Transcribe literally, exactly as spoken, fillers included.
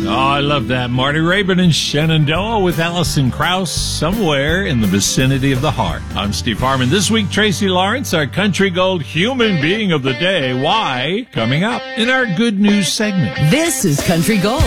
Oh, I love that. Marty Raybon and Shenandoah with Alison Krauss, Somewhere in the Vicinity of the Heart. I'm Steve Harmon. This week, Tracy Lawrence, our Country Gold Human Being of the Day. Why? Coming up in our Good News segment. This is Country Gold.